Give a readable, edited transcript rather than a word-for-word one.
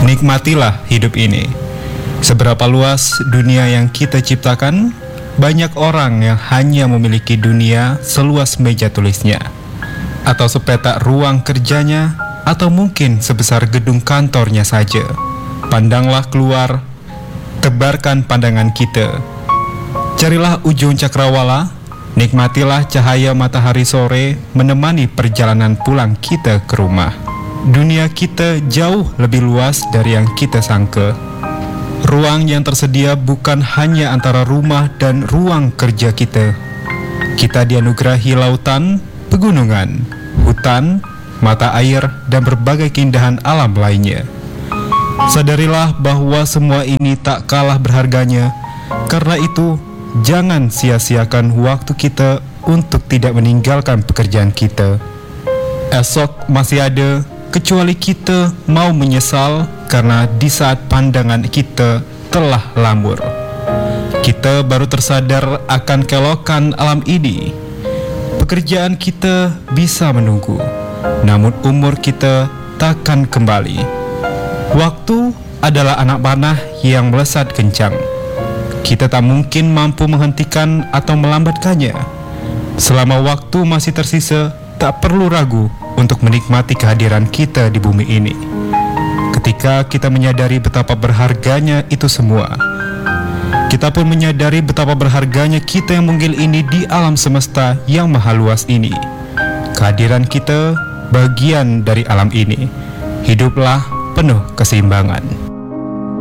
Nikmatilah hidup ini. Seberapa luas dunia yang kita ciptakan, banyak orang yang hanya memiliki dunia seluas meja tulisnya, atau sepetak ruang kerjanya, atau mungkin sebesar gedung kantornya saja. Pandanglah keluar, tebarkan pandangan kita. Carilah ujung cakrawala, nikmatilah cahaya matahari sore menemani perjalanan pulang kita ke rumah. Dunia kita jauh lebih luas dari yang kita sangka. Ruang yang tersedia bukan hanya antara rumah dan ruang kerja kita. Kita dianugerahi lautan, pegunungan, hutan, mata air, dan berbagai keindahan alam lainnya. Sadarilah bahwa semua ini tak kalah berharganya. Karena itu, jangan sia-siakan waktu kita untuk tidak meninggalkan pekerjaan kita. Esok masih ada, kecuali kita mau menyesal karena di saat pandangan kita telah lambur. Kita baru tersadar akan kelokan alam ini. Pekerjaan kita bisa menunggu, namun umur kita takkan kembali. Waktu adalah anak panah yang melesat kencang. Kita tak mungkin mampu menghentikan atau melambatkannya. Selama waktu masih tersisa, tak perlu ragu untuk menikmati kehadiran kita di bumi ini. Ketika kita menyadari betapa berharganya itu semua, kita pun menyadari betapa berharganya kita yang mungil ini di alam semesta yang maha luas ini. Kehadiran kita bagian dari alam ini. Hiduplah penuh keseimbangan.